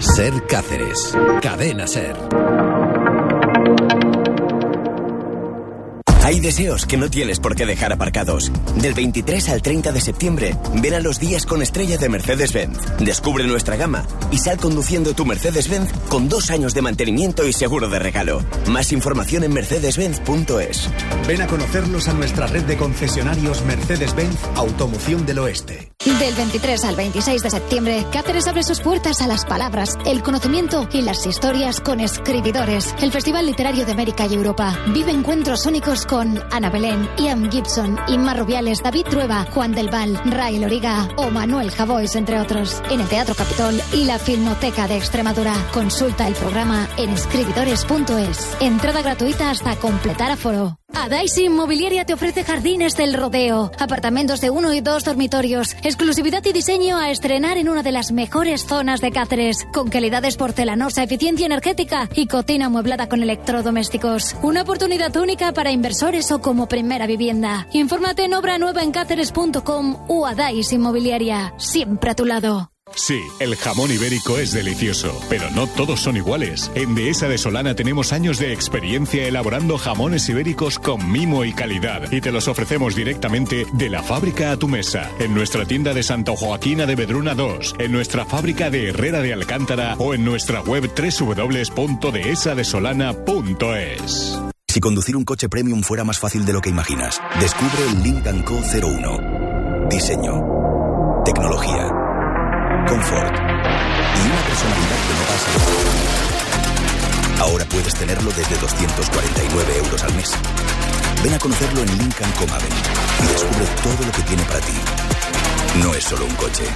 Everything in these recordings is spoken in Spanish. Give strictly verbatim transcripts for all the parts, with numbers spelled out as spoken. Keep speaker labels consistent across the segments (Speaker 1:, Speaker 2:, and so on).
Speaker 1: Ser Cáceres. Cadena Ser.
Speaker 2: Hay deseos que no tienes por qué dejar aparcados. Del veintitrés al treinta de septiembre, ven a los días con estrella de Mercedes-Benz. Descubre nuestra gama y sal conduciendo tu Mercedes-Benz con dos años de mantenimiento y seguro de regalo. Más información en mercedes benz punto es.
Speaker 3: Ven a conocerlos a nuestra red de concesionarios Mercedes-Benz Automoción del Oeste.
Speaker 4: Del veintitrés al veintiséis de septiembre, Cáceres abre sus puertas a las palabras, el conocimiento y las historias con escribidores. El Festival Literario de América y Europa vive encuentros únicos con con Ana Belén, Ian Gibson, Inma Rubiales, David Trueba, Juan del Val, Ray Loriga o Manuel Javois, entre otros, en el Teatro Capitol y la Filmoteca de Extremadura. Consulta el programa en escribidores punto es. Entrada gratuita hasta completar aforo. Adaisi Inmobiliaria te ofrece Jardines del Rodeo, apartamentos de uno y dos dormitorios, exclusividad y diseño a estrenar en una de las mejores zonas de Cáceres, con calidades porcelanosa, eficiencia energética y cocina amueblada con electrodomésticos. Una oportunidad única para inversores o como primera vivienda. Infórmate en obra nueva en cáceres punto com o Adaisi Inmobiliaria, siempre a tu lado.
Speaker 5: Sí, el jamón ibérico es delicioso, pero no todos son iguales. En Dehesa de Solana tenemos años de experiencia elaborando jamones ibéricos con mimo y calidad y te los ofrecemos directamente de la fábrica a tu mesa. En nuestra tienda de Santa Joaquina de Vedruna dos, en nuestra fábrica de Herrera de Alcántara o en nuestra web doble u doble u doble u punto dehesa de solana punto es.
Speaker 6: Si conducir un coche premium fuera más fácil de lo que imaginas, descubre el Lynk and Co cero uno. Diseño, tecnología, confort y una personalidad que no pasa. Ahora puedes tenerlo desde doscientos cuarenta y nueve euros al mes. Ven a conocerlo en Lynk and Co Maverick y descubre todo lo que tiene para ti. No es solo un coche,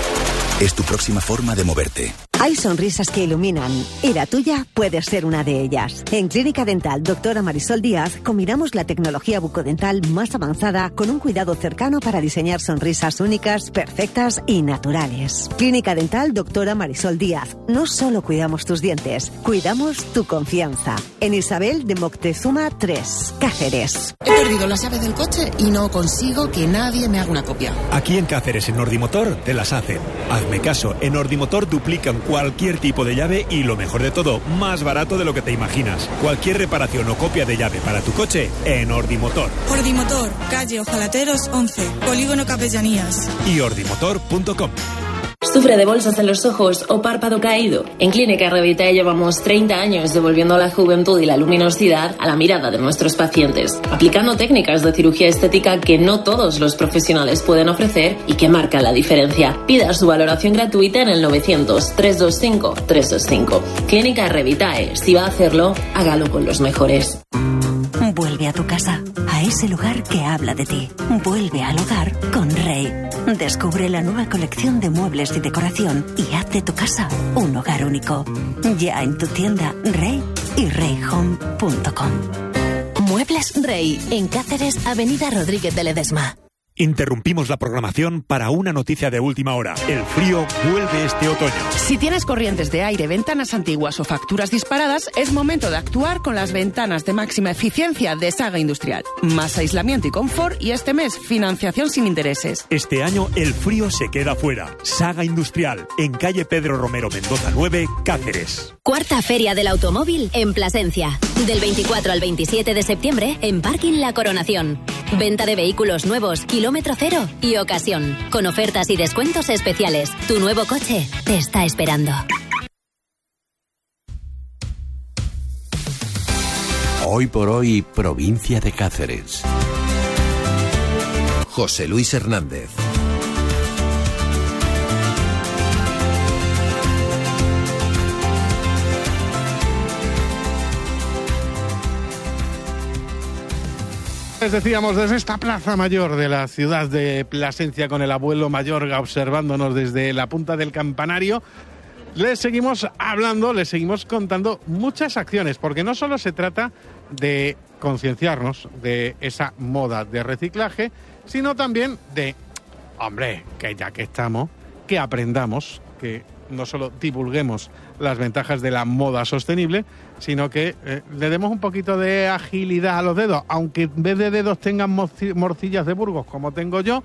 Speaker 6: es tu próxima forma de moverte.
Speaker 7: Hay sonrisas que iluminan y la tuya puede ser una de ellas. En Clínica Dental Doctora Marisol Díaz combinamos la tecnología bucodental más avanzada con un cuidado cercano para diseñar sonrisas únicas, perfectas y naturales. Clínica Dental Doctora Marisol Díaz. No solo cuidamos tus dientes, cuidamos tu confianza. En Isabel de Moctezuma tres, Cáceres.
Speaker 8: He perdido la llave del coche y no consigo que nadie me haga una copia.
Speaker 3: Aquí en Cáceres, en Nordimotor, te las hacen. Hazme caso, en Nordimotor duplican cualquier tipo de llave y, lo mejor de todo, más barato de lo que te imaginas. Cualquier reparación o copia de llave para tu coche en Ordimotor.
Speaker 9: Ordimotor, calle Ojalateros once, Polígono Capellanías.
Speaker 3: Y ordimotor punto com.
Speaker 10: ¿Sufre de bolsas en los ojos o párpado caído? En Clínica Revitae llevamos treinta años devolviendo la juventud y la luminosidad a la mirada de nuestros pacientes, aplicando técnicas de cirugía estética que no todos los profesionales pueden ofrecer y que marcan la diferencia. Pida su valoración gratuita en el novecientos, trescientos veinticinco, trescientos veinticinco. Clínica Revitae, si va a hacerlo, hágalo con los mejores.
Speaker 11: Vuelve a tu casa, a ese lugar que habla de ti. Vuelve al hogar con Rey. Descubre la nueva colección de muebles y decoración y haz de tu casa un hogar único. Ya en tu tienda Rey y rey home punto com.
Speaker 12: Muebles Rey, en Cáceres, Avenida Rodríguez de Ledesma.
Speaker 3: Interrumpimos la programación para una noticia de última hora. El frío vuelve este otoño.
Speaker 13: Si tienes corrientes de aire, ventanas antiguas o facturas disparadas, es momento de actuar con las ventanas de máxima eficiencia de Saga Industrial. Más aislamiento y confort y este mes financiación sin intereses.
Speaker 3: Este año el frío se queda fuera. Saga Industrial, en calle Pedro Romero Mendoza nueve, Cáceres.
Speaker 12: Cuarta Feria del Automóvil en Plasencia. Del veinticuatro al veintisiete de septiembre en Parking La Coronación. Venta de vehículos nuevos, kilómetro cero y ocasión. Con ofertas y descuentos especiales. Tu nuevo coche te está esperando.
Speaker 1: Hoy por hoy, provincia de Cáceres. José Luis Hernández.
Speaker 14: Les decíamos desde esta plaza mayor de la ciudad de Plasencia con el abuelo Mayorga observándonos desde la punta del campanario, les seguimos hablando, les seguimos contando muchas acciones, porque no solo se trata de concienciarnos de esa moda de reciclaje, sino también de, hombre, que ya que estamos, que aprendamos, que no solo divulguemos las ventajas de la moda sostenible, sino que eh, le demos un poquito de agilidad a los dedos, aunque en vez de dedos tengan morcillas de Burgos, como tengo yo,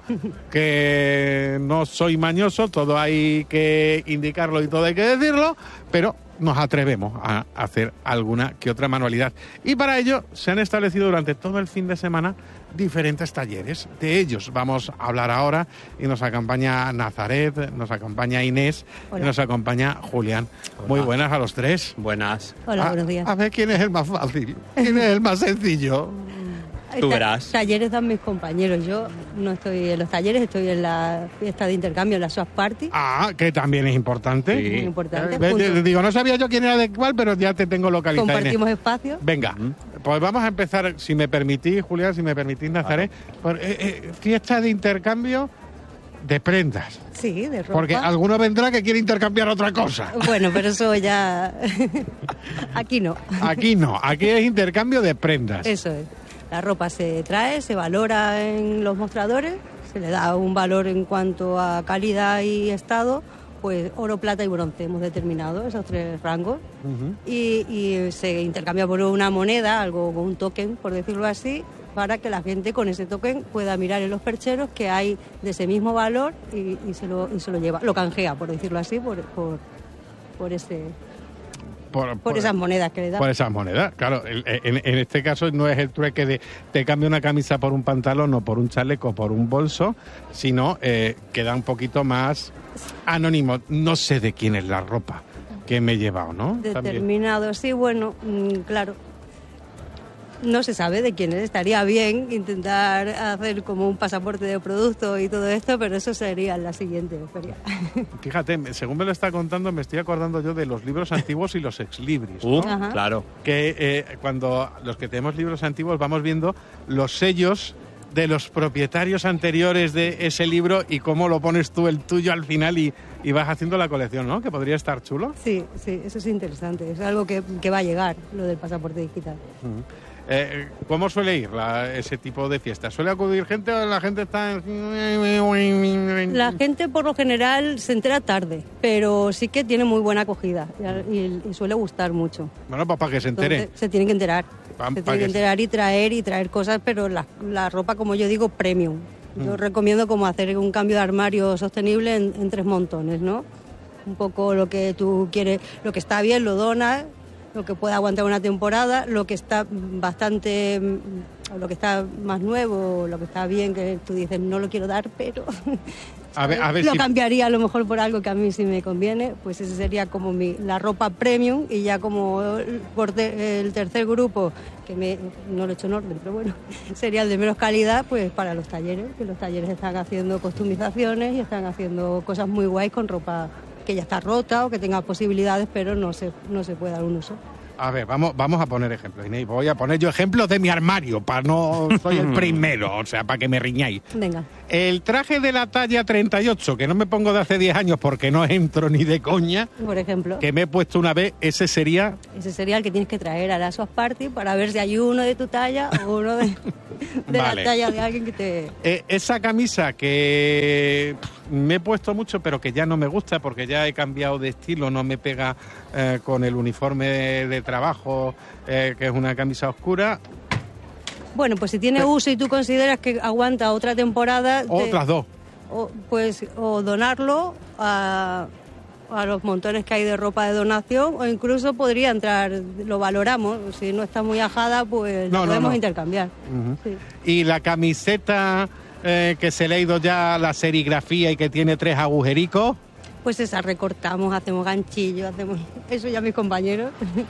Speaker 14: que no soy mañoso, todo hay que indicarlo y todo hay que decirlo, pero nos atrevemos a hacer alguna que otra manualidad. Y para ello se han establecido durante todo el fin de semana diferentes talleres. De ellos vamos a hablar ahora y nos acompaña Nazaret, nos acompaña Inés. Hola. Y nos acompaña Julián. Hola. Muy buenas a los tres.
Speaker 15: Buenas.
Speaker 16: Hola, buenos días.
Speaker 14: A, a ver quién es el más fácil, quién es el más sencillo.
Speaker 15: Tú verás.
Speaker 16: Talleres dan mis compañeros. Yo no estoy en los talleres, estoy en la fiesta de intercambio, en la Swap Party.
Speaker 14: Ah, que también es importante.
Speaker 16: Sí. Muy importante.
Speaker 14: Eh, digo, no sabía yo quién era de cuál, pero ya te tengo localizado.
Speaker 16: Compartimos espacio.
Speaker 14: Venga, pues vamos a empezar, si me permitís, Julián, si me permitís, Nazaret, por, eh, eh, fiesta de intercambio de prendas.
Speaker 16: Sí, de ropa.
Speaker 14: Porque alguno vendrá que quiere intercambiar otra cosa.
Speaker 16: Bueno, pero eso ya... Aquí no.
Speaker 14: Aquí no, aquí es intercambio de prendas.
Speaker 16: Eso es. La ropa se trae, se valora en los mostradores, se le da un valor en cuanto a calidad y estado, pues oro, plata y bronce hemos determinado esos tres rangos. Uh-huh. y, y se intercambia por una moneda, algo, un token, por decirlo así, para que la gente con ese token pueda mirar en los percheros que hay de ese mismo valor y, y, se, lo, y se lo lleva, lo canjea, por decirlo así, por, por, por ese... Por, por, por esas monedas que le dan.
Speaker 14: Por esas monedas, claro. En, en este caso no es el trueque de te cambio una camisa por un pantalón o por un chaleco o por un bolso, sino eh, queda un poquito más anónimo. No sé de quién es la ropa que me he llevado, ¿no?
Speaker 16: Determinado, también. Sí, bueno, mmm, claro. No se sabe de quién es. Estaría bien intentar hacer como un pasaporte de producto y todo esto, pero eso sería la siguiente feria.
Speaker 14: Fíjate, según me lo está contando, me estoy acordando yo de los libros antiguos y los exlibris, ¿no?
Speaker 15: Uh, claro.
Speaker 14: Que eh, cuando los que tenemos libros antiguos vamos viendo los sellos de los propietarios anteriores de ese libro y cómo lo pones tú el tuyo al final y, y vas haciendo la colección, ¿no? Que podría estar chulo.
Speaker 16: Sí, sí, eso es interesante. Es algo que, que va a llegar, lo del pasaporte digital.
Speaker 14: Uh-huh. Eh, ¿Cómo suele ir la, ese tipo de fiestas? ¿Suele acudir gente o la gente está...?
Speaker 16: La gente por lo general se entera tarde, pero sí que tiene muy buena acogida y, y suele gustar mucho.
Speaker 14: Bueno, pues para que se entere.
Speaker 16: Entonces, se tienen que enterar. Pa, se tienen que enterar y traer y traer cosas, pero la, la ropa, como yo digo, premium. Yo mm. recomiendo como hacer un cambio de armario sostenible en, en tres montones, ¿no? Un poco lo que tú quieres, lo que está bien lo donas, lo que puede aguantar una temporada, lo que está bastante, lo que está más nuevo, lo que está bien, que tú dices, no lo quiero dar, pero
Speaker 14: a ver, a ver
Speaker 16: lo
Speaker 14: si...
Speaker 16: cambiaría a lo mejor por algo que a mí sí me conviene, pues ese sería como mi, la ropa premium, y ya como por te, el tercer grupo, que me, no lo he hecho en orden, pero bueno, sería el de menos calidad, pues para los talleres, que los talleres están haciendo customizaciones y están haciendo cosas muy guays con ropa que ya está rota o que tenga posibilidades, pero no se, no se puede dar un uso.
Speaker 14: A ver, vamos, vamos a poner ejemplos, Inés. Voy a poner yo ejemplos de mi armario, para no soy el primero, o sea, para que me riñáis.
Speaker 16: Venga.
Speaker 14: El traje de la talla treinta y ocho, que no me pongo de hace diez años porque no entro ni de coña.
Speaker 16: Por ejemplo.
Speaker 14: Que me he puesto una vez, ese sería...
Speaker 16: Ese sería el que tienes que traer a la Swap Party para ver si hay uno de tu talla o uno de, de vale. la talla de alguien que te...
Speaker 14: Eh, esa camisa que me he puesto mucho, pero que ya no me gusta porque ya he cambiado de estilo, no me pega eh, con el uniforme de, de trabajo, eh, que es una camisa oscura.
Speaker 16: Bueno, pues si tiene uso y tú consideras que aguanta otra temporada...
Speaker 14: Otras
Speaker 16: te,
Speaker 14: dos.
Speaker 16: O, pues o donarlo a, a los montones que hay de ropa de donación, o incluso podría entrar, lo valoramos, si no está muy ajada, pues
Speaker 14: no,
Speaker 16: lo podemos
Speaker 14: no, no.
Speaker 16: intercambiar.
Speaker 14: Uh-huh.
Speaker 16: Sí.
Speaker 14: Y la camiseta eh, que se le ha ido ya la serigrafía y que tiene tres agujericos...
Speaker 16: Pues esa recortamos, hacemos ganchillos, hacemos eso ya mis compañeros.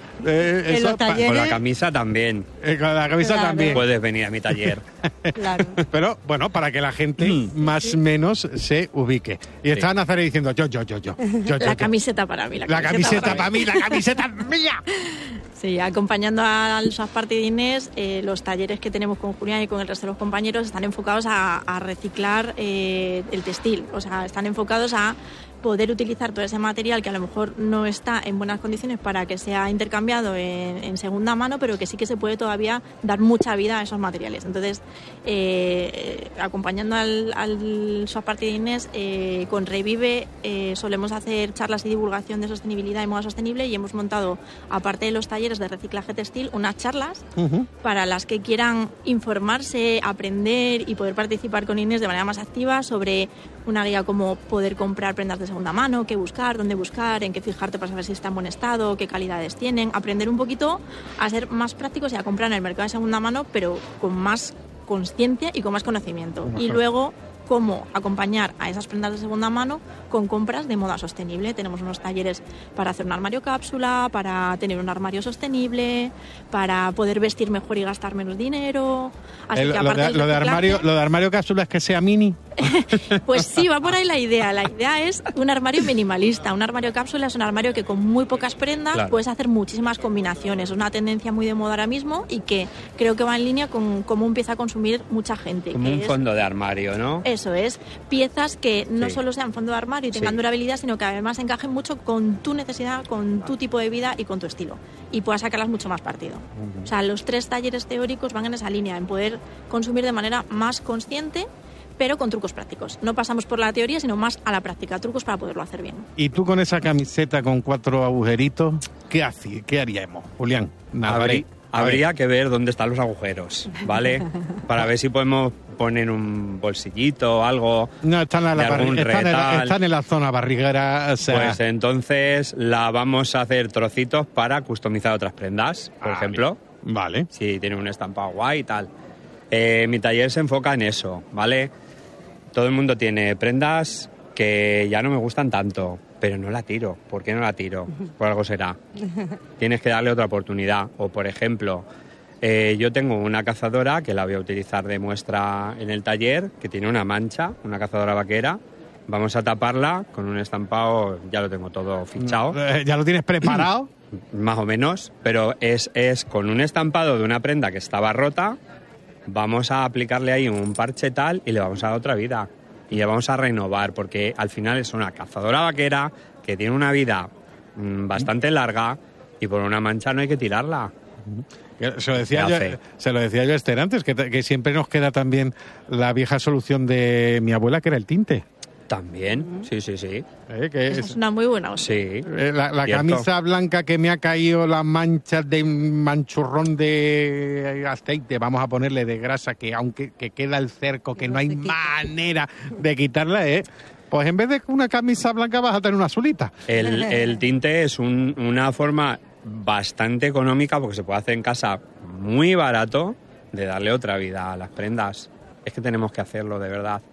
Speaker 14: Eh,
Speaker 16: en
Speaker 14: eso,
Speaker 16: los talleres.
Speaker 15: Con la camisa también.
Speaker 14: Eh, con la camisa
Speaker 16: claro.
Speaker 14: también.
Speaker 15: Puedes venir a mi taller.
Speaker 16: Claro.
Speaker 14: Pero bueno, para que la gente más o menos se ubique. Y sí. Está Nazaret diciendo yo, yo, yo, yo. yo
Speaker 17: la
Speaker 14: yo,
Speaker 17: camiseta yo. para mí. La
Speaker 14: camiseta, la camiseta para,
Speaker 17: para
Speaker 14: mí, la camiseta mía.
Speaker 17: Sí, acompañando al Swap Party de Inés, eh, los talleres que tenemos con Julián y con el resto de los compañeros están enfocados a, a reciclar eh, el textil. O sea, están enfocados a poder utilizar todo ese material que a lo mejor no está en buenas condiciones para que sea intercambiado en, en segunda mano, pero que sí que se puede todavía dar mucha vida a esos materiales. Entonces, eh, acompañando al, al Swap Party de Inés, eh, con Revive eh, solemos hacer charlas y divulgación de sostenibilidad y moda sostenible, y hemos montado, aparte de los talleres de reciclaje textil, unas charlas uh-huh. para las que quieran informarse, aprender y poder participar con Inés de manera más activa sobre una guía como poder comprar prendas de segunda mano, qué buscar, dónde buscar, en qué fijarte para saber si está en buen estado, qué calidades tienen, aprender un poquito a ser más prácticos y a comprar en el mercado de segunda mano, pero con más conciencia y con más conocimiento. Mejor. Y luego, cómo acompañar a esas prendas de segunda mano con compras de moda sostenible. Tenemos unos talleres para hacer un armario cápsula, para tener un armario sostenible, para poder vestir mejor y gastar menos dinero. Así
Speaker 14: El,
Speaker 17: que,
Speaker 14: lo, de, lo, de armario, lo de armario cápsula es que sea mini.
Speaker 17: Pues sí, va por ahí la idea. La idea es un armario minimalista. Un armario cápsula es un armario que con muy pocas prendas claro. puedes hacer muchísimas combinaciones. Es una tendencia muy de moda ahora mismo y que creo que va en línea con cómo empieza a consumir mucha gente.
Speaker 15: Como
Speaker 17: que
Speaker 15: un
Speaker 17: es,
Speaker 15: fondo de armario, ¿no?
Speaker 17: Eso es. Piezas que no sí. solo sean fondo de armario y tengan sí. durabilidad, sino que además encajen mucho con tu necesidad, con tu tipo de vida y con tu estilo. Y puedas sacarlas mucho más partido. Uh-huh. O sea, los tres talleres teóricos van en esa línea, en poder consumir de manera más consciente, pero con trucos prácticos. No pasamos por la teoría, sino más a la práctica, trucos para poderlo hacer bien.
Speaker 14: ¿Y tú con esa camiseta con cuatro agujeritos, qué haces? ¿Qué haríamos, Julián?
Speaker 15: Habría, habría que ver dónde están los agujeros, ¿vale? Para ver si podemos poner un bolsillito o algo.
Speaker 14: No, están, a la barri- están, en, la, están en la zona barriguera. O sea...
Speaker 15: Pues entonces la vamos a hacer trocitos para customizar otras prendas, por ah, ejemplo.
Speaker 14: Vale.
Speaker 15: Si tiene un estampado guay y tal. Eh, mi taller se enfoca en eso, ¿vale? Todo el mundo tiene prendas que ya no me gustan tanto, pero no la tiro. ¿Por qué no la tiro? Por algo será. Tienes que darle otra oportunidad. O, por ejemplo, eh, yo tengo una cazadora que la voy a utilizar de muestra en el taller, que tiene una mancha, una cazadora vaquera. Vamos a taparla con un estampado, ya lo tengo todo fichado.
Speaker 14: ¿Ya lo tienes preparado?
Speaker 15: Más o menos, pero es, es con un estampado de una prenda que estaba rota. Vamos a aplicarle ahí un parche tal y le vamos a dar otra vida. Y le vamos a renovar, porque al final es una cazadora vaquera que tiene una vida mmm, bastante larga y por una mancha no hay que tirarla.
Speaker 14: Se lo decía, yo, se lo decía yo a Esther antes, que, que siempre nos queda también la vieja solución de mi abuela, que era el tinte.
Speaker 15: También, sí, sí, sí.
Speaker 14: Eh, que
Speaker 17: es, es una muy buena opción.
Speaker 15: Sí.
Speaker 14: Eh, la la camisa blanca que me ha caído las manchas de manchurrón de aceite, vamos a ponerle de grasa, que aunque que queda el cerco, que no, no hay manera de quitarla, ¿eh? Pues en vez de una camisa blanca vas a tener una azulita.
Speaker 15: El, el tinte es un, una forma bastante económica, porque se puede hacer en casa muy barato, de darle otra vida a las prendas. Es que tenemos que hacerlo, de verdad.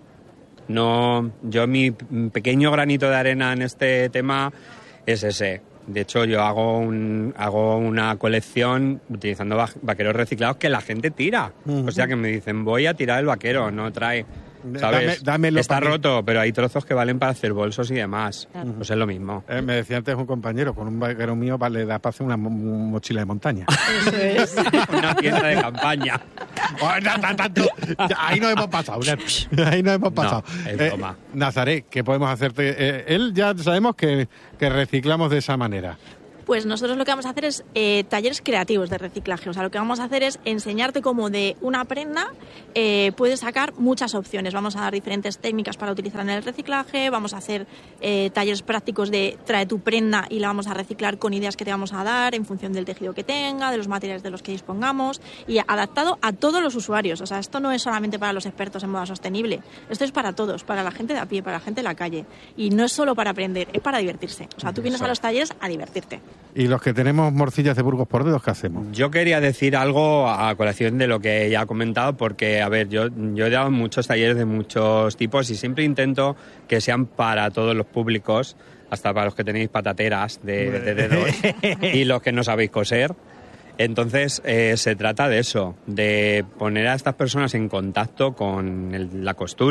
Speaker 15: No, yo mi pequeño granito de arena en este tema es ese. De hecho, yo hago un hago una colección utilizando vaqueros reciclados que la gente tira. Uh-huh. O sea, que me dicen, voy a tirar el vaquero, no trae... ¿Sabes? Dame, dámelo. Está roto, pero hay trozos que valen para hacer bolsos y demás. Claro. Pues es lo mismo.
Speaker 14: Eh, me decía antes un compañero, con un vaquero mío vale da para hacer una mo- mochila de montaña.
Speaker 17: Eso es.
Speaker 15: Una tienda de campaña.
Speaker 14: Oh, no, no, no, no. Ahí nos hemos pasado. Ahí nos hemos pasado.
Speaker 15: No, es broma.
Speaker 14: Eh, Nazaret, ¿qué podemos hacerte? Eh, él ya sabemos que, que reciclamos de esa manera.
Speaker 17: Pues nosotros lo que vamos a hacer es eh, talleres creativos de reciclaje. O sea, lo que vamos a hacer es enseñarte cómo de una prenda eh, puedes sacar muchas opciones. Vamos a dar diferentes técnicas para utilizar en el reciclaje. Vamos a hacer eh, talleres prácticos de trae tu prenda y la vamos a reciclar con ideas que te vamos a dar en función del tejido que tenga, de los materiales de los que dispongamos y adaptado a todos los usuarios. O sea, esto no es solamente para los expertos en moda sostenible. Esto es para todos, para la gente de a pie, para la gente de la calle. Y no es solo para aprender, es para divertirse. O sea, tú vienes a los talleres a divertirte.
Speaker 14: Y los que tenemos morcillas de Burgos por dedos, ¿qué hacemos?
Speaker 15: Yo quería decir algo a colación de lo que ya he comentado, porque, a ver, yo, yo he dado muchos talleres de muchos tipos y siempre intento que sean para todos los públicos, hasta para los que tenéis patateras de, de dedos y los que no sabéis coser. Entonces, eh, se trata de eso, de poner a estas personas en contacto con el, la costura.